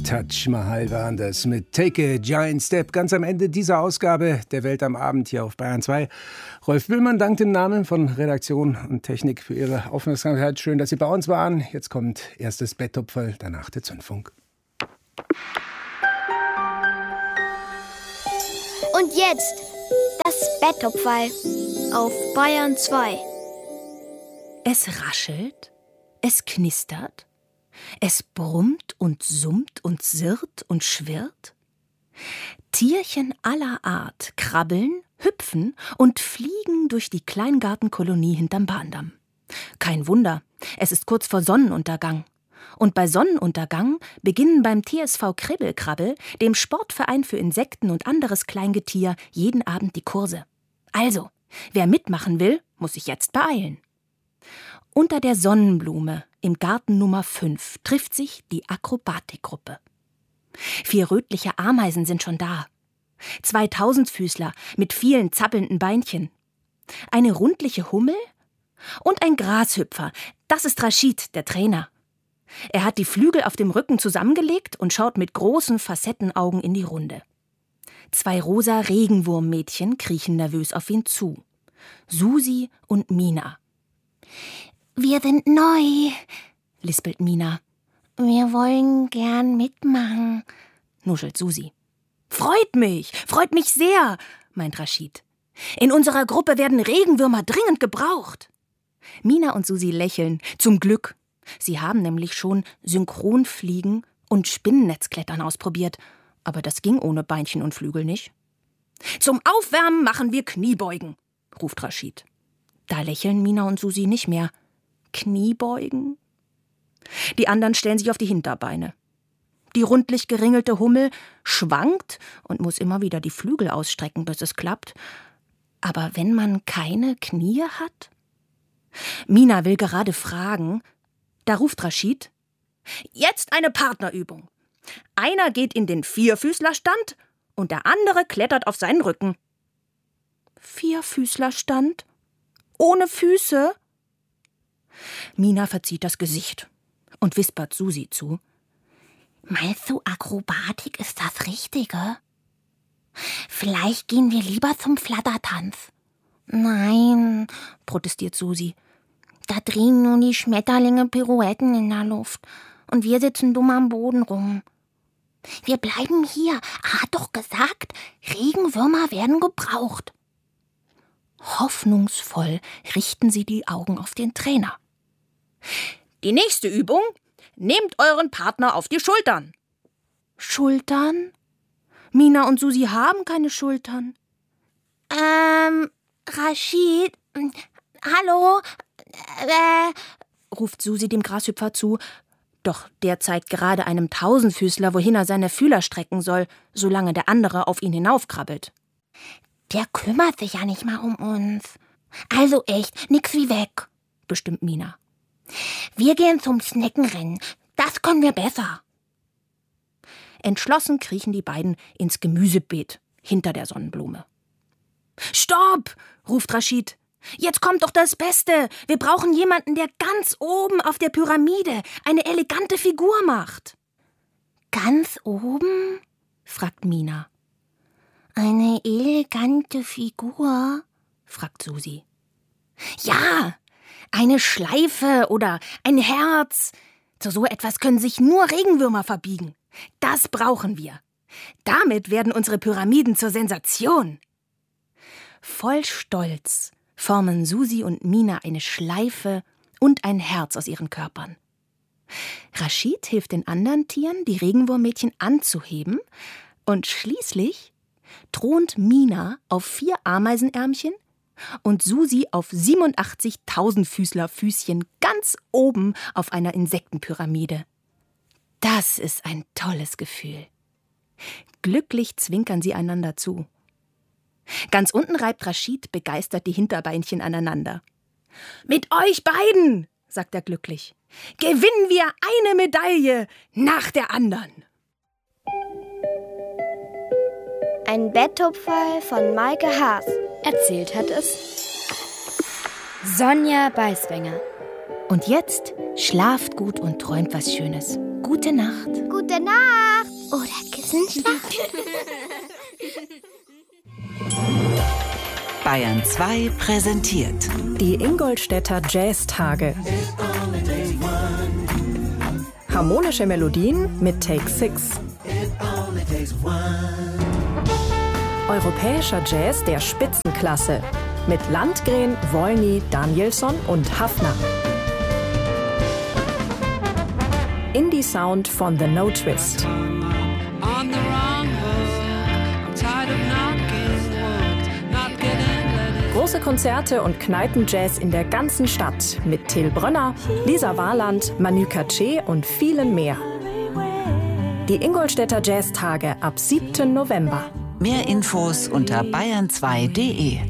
Taj Mahal waren das mit Take a Giant Step. Ganz am Ende dieser Ausgabe der Welt am Abend hier auf Bayern 2. Rolf Bühlmann dankt im Namen von Redaktion und Technik für Ihre Aufmerksamkeit. Schön, dass Sie bei uns waren. Jetzt kommt erst das Betttopferl, danach der Zündfunk. Und jetzt das Betttopferl auf Bayern 2. Es raschelt, es knistert, es brummt und summt und sirrt und schwirrt. Tierchen aller Art krabbeln, hüpfen und fliegen durch die Kleingartenkolonie hinterm Bahndamm. Kein Wunder, es ist kurz vor Sonnenuntergang. Und bei Sonnenuntergang beginnen beim TSV Kribbelkrabbel, dem Sportverein für Insekten und anderes Kleingetier, jeden Abend die Kurse. Also, wer mitmachen will, muss sich jetzt beeilen. Unter der Sonnenblume im Garten Nummer 5 trifft sich die Akrobatikgruppe. 4 rötliche Ameisen sind schon da. 2 Tausendfüßler mit vielen zappelnden Beinchen. Eine rundliche Hummel und ein Grashüpfer. Das ist Rashid, der Trainer. Er hat die Flügel auf dem Rücken zusammengelegt und schaut mit großen Facettenaugen in die Runde. 2 rosa Regenwurmmädchen kriechen nervös auf ihn zu. Susi und Mina. Wir sind neu, lispelt Mina. Wir wollen gern mitmachen, nuschelt Susi. Freut mich sehr, meint Rashid. In unserer Gruppe werden Regenwürmer dringend gebraucht. Mina und Susi lächeln, zum Glück. Sie haben nämlich schon Synchronfliegen und Spinnennetzklettern ausprobiert, aber das ging ohne Beinchen und Flügel nicht. Zum Aufwärmen machen wir Kniebeugen, ruft Rashid. Da lächeln Mina und Susi nicht mehr. Kniebeugen? Die anderen stellen sich auf die Hinterbeine. Die rundlich geringelte Hummel schwankt und muss immer wieder die Flügel ausstrecken, bis es klappt. Aber wenn man keine Knie hat? Mina will gerade fragen, da ruft Rashid: Jetzt eine Partnerübung. Einer geht in den Vierfüßlerstand und der andere klettert auf seinen Rücken. Vierfüßlerstand? Ohne Füße? Mina verzieht das Gesicht und wispert Susi zu: Meinst du, Akrobatik ist das Richtige? Vielleicht gehen wir lieber zum Flattertanz. Nein, protestiert Susi. Da drehen nur die Schmetterlinge Pirouetten in der Luft und wir sitzen dumm am Boden rum. Wir bleiben hier. Er hat doch gesagt, Regenwürmer werden gebraucht. Hoffnungsvoll richten sie die Augen auf den Trainer. Die nächste Übung: Nehmt euren Partner auf die Schultern. Schultern? Mina und Susi haben keine Schultern. Rashid, hallo, ruft Susi dem Grashüpfer zu. Doch der zeigt gerade einem Tausendfüßler, wohin er seine Fühler strecken soll, solange der andere auf ihn hinaufkrabbelt. Der kümmert sich ja nicht mal um uns. Also echt, nix wie weg, bestimmt Mina. Wir gehen zum Sneckenrennen. Das können wir besser. Entschlossen kriechen die beiden ins Gemüsebeet hinter der Sonnenblume. Stopp! Ruft Rashid. Jetzt kommt doch das Beste. Wir brauchen jemanden, der ganz oben auf der Pyramide eine elegante Figur macht. Ganz oben? Fragt Mina. Eine elegante Figur? Fragt Susi. Ja, eine Schleife oder ein Herz. Zu so etwas können sich nur Regenwürmer verbiegen. Das brauchen wir. Damit werden unsere Pyramiden zur Sensation. Voll Stolz formen Susi und Mina eine Schleife und ein Herz aus ihren Körpern. Rashid hilft den anderen Tieren, die Regenwurmmädchen anzuheben, und schließlich thront Mina auf 4 Ameisenärmchen und Susi auf 87 Tausendfüßlerfüßchen ganz oben auf einer Insektenpyramide. Das ist ein tolles Gefühl. Glücklich zwinkern sie einander zu. Ganz unten reibt Rashid begeistert die Hinterbeinchen aneinander. Mit euch beiden, sagt er glücklich, gewinnen wir eine Medaille nach der anderen. Ein Betttopferl von Maike Haas. Erzählt hat es Sonja Beiswenger. Und jetzt schlaft gut und träumt was Schönes. Gute Nacht. Gute Nacht. Oder Kissenschlag. Bayern 2 präsentiert Die Ingolstädter Jazztage. Harmonische Melodien mit Take 6. Europäischer Jazz der Spitzenklasse mit Landgren, Wolny, Danielsson und Hafner. Indie-Sound von The No Twist. Große Konzerte und Kneipenjazz in der ganzen Stadt mit Till Brönner, Lisa Warland, Manu Katché und vielen mehr. Die Ingolstädter Jazztage ab 7. November. Mehr Infos unter bayern2.de.